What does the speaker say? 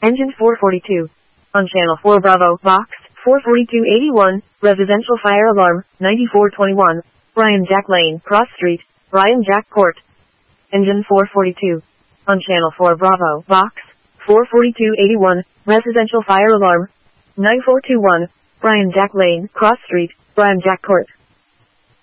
Engine 442. On Channel 4 Bravo, Box 44281, Residential Fire Alarm, 9421, Brian Jack Lane, Cross Street, Brian Jack Court. Engine 442. On Channel 4 Bravo, Box 44281, Residential Fire Alarm, 9421, Brian Jack Lane, Cross Street, Brian Jack Court.